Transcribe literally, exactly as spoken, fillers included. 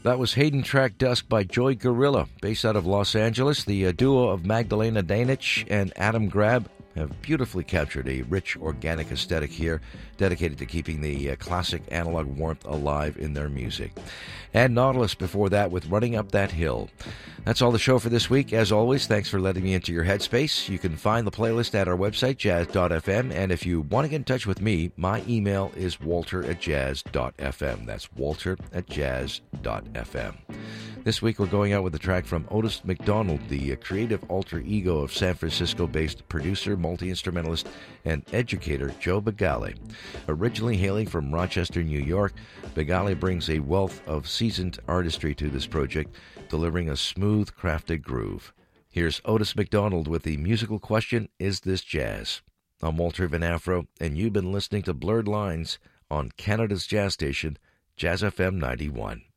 That was Hayden Track Dusk by Joy Gorilla, based out of Los Angeles. The uh, duo of Magdalena Danich and Adam Grab have beautifully captured a rich, organic aesthetic here, dedicated to keeping the uh, classic analog warmth alive in their music. And Nautilus before that with Running Up That Hill. That's all the show for this week. As always, thanks for letting me into your headspace. You can find the playlist at our website, jazz dot f m, and if you want to get in touch with me, my email is walter at jazz dot f m. That's walter at jazz dot f m. This week we're going out with a track from Otis McDonald, the uh, creative alter ego of San Francisco-based producer, multi-instrumentalist, and educator Joe Begale. Originally hailing from Rochester, New York, Begale brings a wealth of seasoned artistry to this project, delivering a smooth, crafted groove. Here's Otis McDonald with the musical question, Is This Jazz? I'm Walter Van Afro, and you've been listening to Blurred Lines on Canada's jazz station, Jazz F M ninety-one.